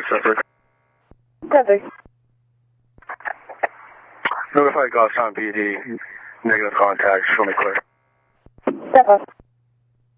Suffolk. Suffolk. Notify Goffstown PD. Negative contact. Show me clear. Step up.